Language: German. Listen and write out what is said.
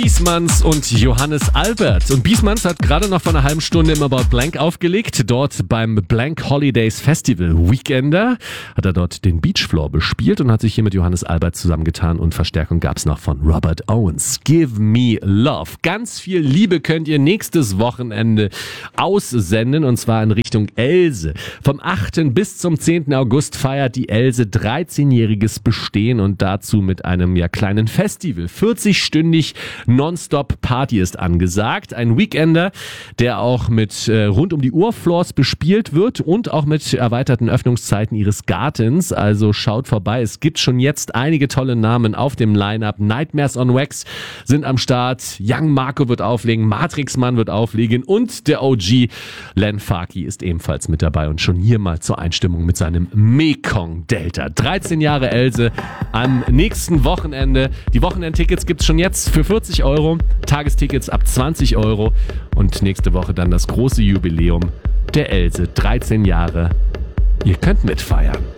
Biesmanns und Johannes Albert. Und Biesmanns hat gerade noch vor einer halben Stunde im About Blank aufgelegt. Dort beim Blank Holidays Festival Weekender hat er dort den Beachfloor bespielt und hat sich hier mit Johannes Albert zusammengetan. Und Verstärkung gab's noch von Robert Owens. Give Me Love. Ganz viel Liebe könnt ihr nächstes Wochenende aussenden, und zwar in Richtung Else. Vom 8. bis zum 10. August feiert die Else 13-jähriges Bestehen und dazu mit einem kleinen Festival. 40-stündig Nonstop-Party ist angesagt. Ein Weekender, der auch mit rund um die Uhr Floors bespielt wird und auch mit erweiterten Öffnungszeiten ihres Gartens. Also schaut vorbei. Es gibt schon jetzt einige tolle Namen auf dem Line-Up. Nightmares on Wax sind am Start. Young Marco wird auflegen. Matrix Mann wird auflegen. Und der OG Len Faki ist ebenfalls mit dabei. Und schon hier mal zur Einstimmung mit seinem Mekong Delta. 13 Jahre Else am nächsten Wochenende. Die Wochenendtickets gibt's schon jetzt für 40 €. Tagestickets ab 20 €. Und nächste Woche dann das große Jubiläum der Else. 13 Jahre. Ihr könnt mitfeiern.